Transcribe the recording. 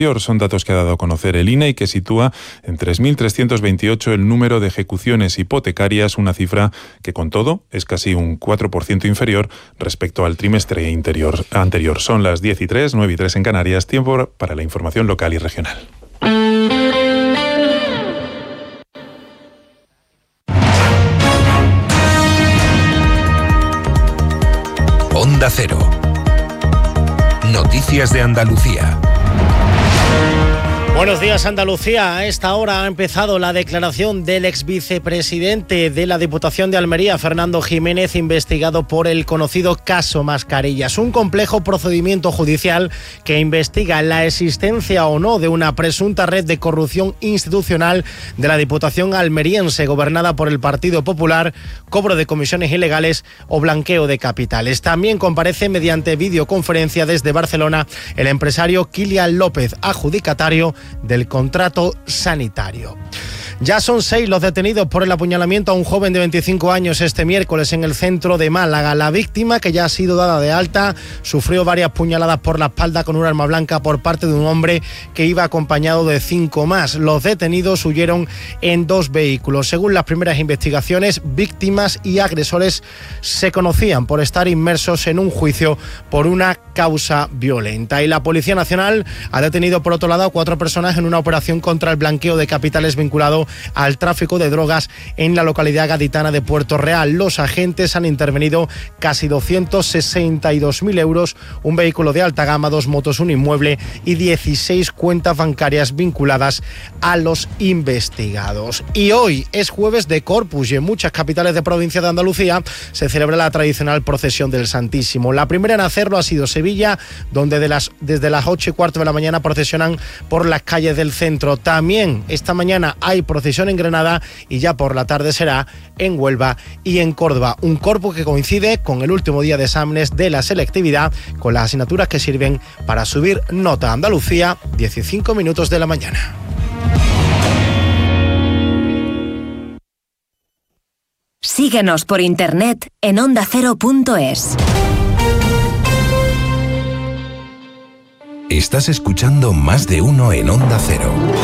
Son datos que ha dado a conocer el INE y que sitúa en 3.328 el número de ejecuciones hipotecarias, una cifra que con todo es casi un 4% inferior respecto al trimestre anterior. Son las 10:03, 9:03 en Canarias, tiempo para la información local y regional. Onda Cero. Noticias de Andalucía. Buenos días, Andalucía. A esta hora ha empezado la declaración del ex vicepresidente de la Diputación de Almería, Fernando Jiménez, investigado por el conocido caso Mascarillas. Un complejo procedimiento judicial que investiga la existencia o no de una presunta red de corrupción institucional de la Diputación almeriense, gobernada por el Partido Popular, cobro de comisiones ilegales o blanqueo de capitales. También comparece mediante videoconferencia desde Barcelona el empresario Kilian López, adjudicatario del contrato sanitario. Ya son 6 los detenidos por el apuñalamiento a un joven de 25 años este miércoles en el centro de Málaga. La víctima, que ya ha sido dada de alta, sufrió varias puñaladas por la espalda con un arma blanca por parte de un hombre que iba acompañado de 5 más. Los detenidos huyeron en 2 vehículos. Según las primeras investigaciones, víctimas y agresores se conocían por estar inmersos en un juicio por una causa violenta. Y la Policía Nacional ha detenido por otro lado a 4 personas en una operación contra el blanqueo de capitales vinculado al tráfico de drogas en la localidad gaditana de Puerto Real. Los agentes han intervenido casi 262.000 euros, un vehículo de alta gama, 2 motos, un inmueble y 16 cuentas bancarias vinculadas a los investigados. Y hoy es jueves de Corpus y en muchas capitales de provincia de Andalucía se celebra la tradicional procesión del Santísimo. La primera en hacerlo ha sido Sevilla, donde desde las 8:15 de la mañana procesionan por las calles del centro. También esta mañana hay procesión en Granada y ya por la tarde será en Huelva y en Córdoba. Un Corpus que coincide con el último día de exámenes de la selectividad, con las asignaturas que sirven para subir nota a Andalucía, 15 minutos de la mañana. Síguenos por internet en ondacero.es. Estás escuchando Más de Uno en Onda Cero.